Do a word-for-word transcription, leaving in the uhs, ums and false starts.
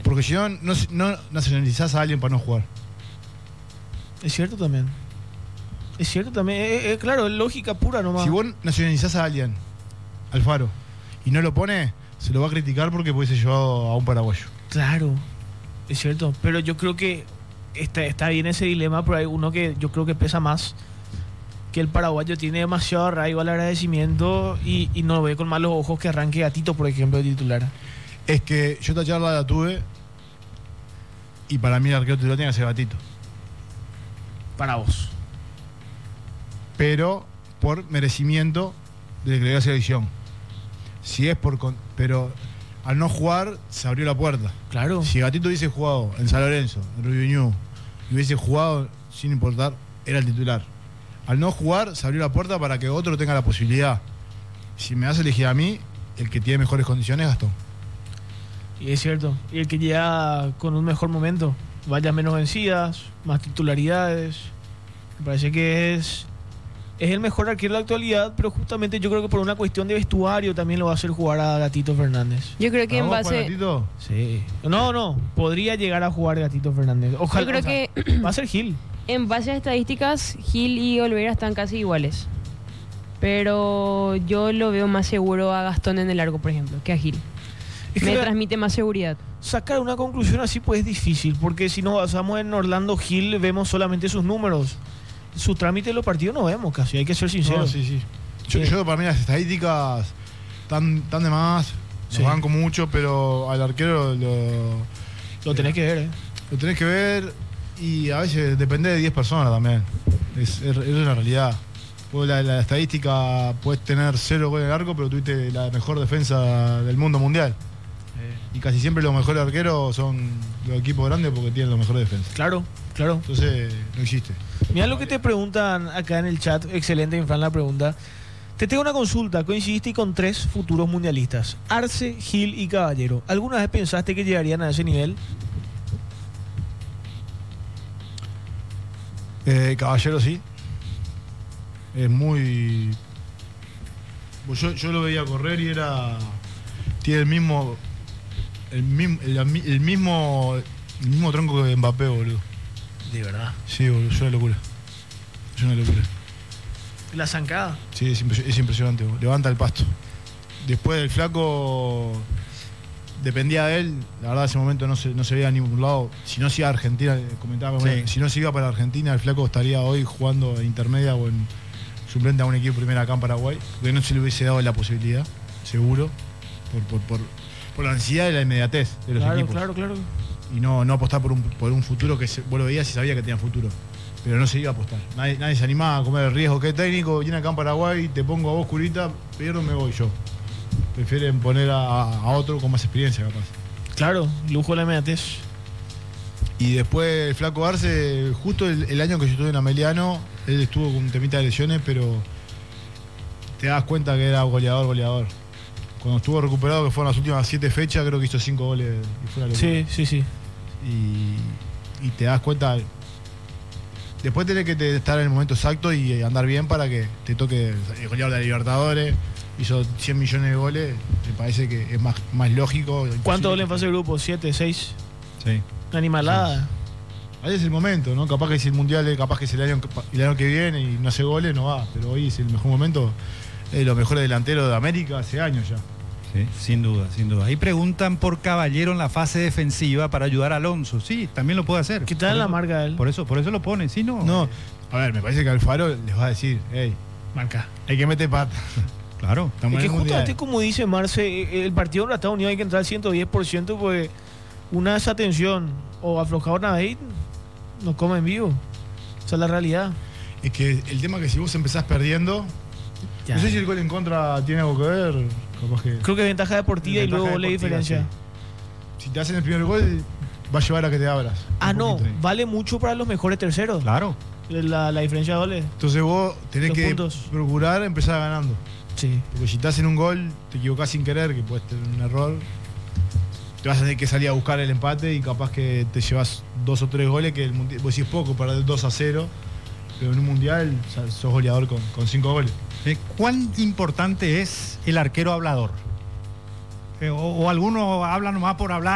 Porque si no, no, no nacionalizás a alguien para no jugar. Es cierto también. Es cierto también. Es, es, claro, es lógica pura nomás. Si vos nacionalizás a alguien, Alfaro, y no lo pone, se lo va a criticar porque puede ser llevado a un paraguayo. Claro, es cierto. Pero yo creo que está, está bien ese dilema, pero hay uno que yo creo que pesa más. Que el paraguayo tiene demasiado arraigo al agradecimiento y, y no ve con malos ojos que arranque Gatito, por ejemplo, de titular. Es que yo esta charla la tuve y para mí el arquero titular tiene que ser Gatito. Para vos. Pero por merecimiento de que le dio la selección. Si es por... Con, pero al no jugar se abrió la puerta. Claro. Si Gatito hubiese jugado en San Lorenzo, en Rubiñú, y hubiese jugado sin importar, era el titular. Al no jugar se abrió la puerta para que otro tenga la posibilidad. Si me das a elegir a mí, el que tiene mejores condiciones es Gastón. Y es cierto. Y el que llega con un mejor momento. Vallas menos vencidas, más titularidades. Me parece que es... Es el mejor arquero de la actualidad, pero justamente yo creo que por una cuestión de vestuario también lo va a hacer jugar a Gatito Fernández. Yo creo que en base... Gatito? Sí. No, no. Podría llegar a jugar Gatito Fernández. Ojalá. Yo creo o sea, que... va a ser Gil. En base a estadísticas, Gil y Olvera están casi iguales. Pero yo lo veo más seguro a Gastón en el largo, por ejemplo, que a Gil. Es que Me la- transmite más seguridad. Sacar una conclusión así pues es difícil, porque si nos basamos en Orlando Gil vemos solamente sus números. Su trámite de los partidos no vemos casi, hay que ser sinceros. No, sí, sí. Yo, Sí. yo para mí las estadísticas están, están de más, Sí. nos banco mucho, pero al arquero lo, Lo tenés que ver, ¿eh? lo tenés que ver y a veces depende de diez personas también. Es, es, es una realidad. Vos la, la estadística puedes tener cero goles en el arco, pero tuviste la mejor defensa del mundo mundial. Y casi siempre los mejores arqueros son los equipos grandes porque tienen los mejores defensas. Claro, claro. Entonces, no existe. Mira lo que te preguntan acá en el chat. Excelente, Infran, la pregunta. Te tengo una consulta. Coincidiste con tres futuros mundialistas: Arce, Gil y Caballero. ¿Alguna vez pensaste que llegarían a ese nivel? Eh, Caballero sí. Es muy... Pues Yo, yo lo veía correr y era... Tiene el mismo... El mismo, el, el mismo... El mismo tronco que Mbappé, boludo. De verdad. Sí, boludo, es una locura. Es una locura. La zancada. Sí, es, impres- es impresionante, boludo. Levanta el pasto. Después del flaco... Dependía de él, la verdad, ese momento no se, no se veía a ningún lado. Si no se iba a Argentina, comentaba, Sí. si no se iba para Argentina, el flaco estaría hoy jugando en intermedia o en suplente a un equipo primera acá en Paraguay, porque no se le hubiese dado la posibilidad, seguro, por, por, por, por la ansiedad y la inmediatez de los Claro, equipos. claro, claro. Y no, no apostar por un, por un futuro que se, vos lo veías y sabía que tenía futuro. Pero no se iba a apostar. Nadie, nadie se animaba a comer el riesgo. ¿Qué técnico? Viene acá en Paraguay, te pongo a vos, curita, pierdo, me voy yo. Prefieren poner a, a otro con más experiencia, capaz. Claro, lujo de la inmediatez. Y después el flaco Arce, justo el, el año que yo estuve en Ameliano, él estuvo con un temita de lesiones, pero te das cuenta que era goleador, goleador. Cuando estuvo recuperado, que fueron las últimas siete fechas, creo que hizo cinco goles y fue una locura. Sí, sí, sí. Y, y te das cuenta. Después tenés que te- estar en el momento exacto y andar bien para que te toque el goleador de la Libertadores. Hizo cien millones de goles, me parece que es más, más lógico. ¿Cuántos goles en fase de grupo? ¿Siete, seis? Sí. Una animalada. Ahí es el momento, ¿no? Capaz que si el mundial, es- capaz que es el año, el año que viene y no hace goles, no va. Pero hoy es el mejor momento. Es los mejores delanteros de América hace años ya. Sí, sin duda, sin duda. Ahí preguntan por Caballero en la fase defensiva para ayudar a Alonso. Sí, también lo puede hacer. ¿Qué tal Por la eso- marca de él? Por eso, por eso lo pone, sí, no. No, a ver, me parece que Alfaro les va a decir, hey, Marca. hay que meter pata. Claro. Estamos Es que en el mundial. justamente como dice Marce, el partido de los Estados Unidos hay que entrar al ciento diez por ciento porque una desatención o aflojador Naveit nos come en vivo. Esa es la realidad. Es que el tema es que si vos empezás perdiendo, Ya. no sé si el gol en contra tiene algo que ver, capaz que... Creo que es ventaja deportiva y Ventaja luego gol de deportiva, diferencia. sí. Si te hacen el primer gol, va a llevar a que te abras. Ah, un no, poquito. vale mucho para los mejores terceros. Claro. La, la diferencia de goles. Entonces vos tenés Los que puntos. procurar empezar ganando. Sí. Porque si te hacen un gol, te equivocás sin querer, que puedes tener un error, te vas a tener que salir a buscar el empate y capaz que te llevas dos o tres goles, que el mundial, vos decís poco, perder dos a cero, pero en un mundial o sea, sos goleador con, con cinco goles. Eh, ¿Cuán importante es el arquero hablador? Eh, o, o algunos hablan nomás por hablar.